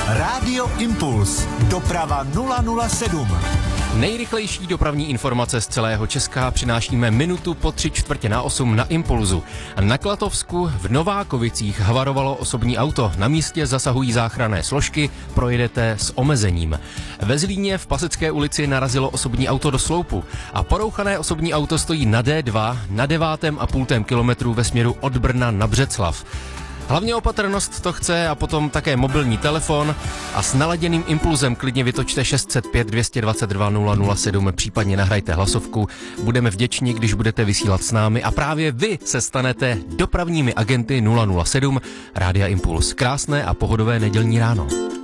Rádio Impuls. Doprava 007. Nejrychlejší dopravní informace z celého Česka přinášíme minutu po 7:45 na Impulzu. Na Klatovsku v Novákovicích havarovalo osobní auto. Na místě zasahují záchranné složky, projedete s omezením. Ve Zlíně v Pasecké ulici narazilo osobní auto do sloupu a porouchané osobní auto stojí na D2 na 9,5 kilometru ve směru od Brna na Břeclav. Hlavně opatrnost to chce a potom také mobilní telefon a s naladěným impulzem klidně vytočte 605 222 007, případně nahrajte hlasovku. Budeme vděční, když budete vysílat s námi a právě vy se stanete dopravními agenty 007 Rádia Impuls. Krásné a pohodové nedělní ráno.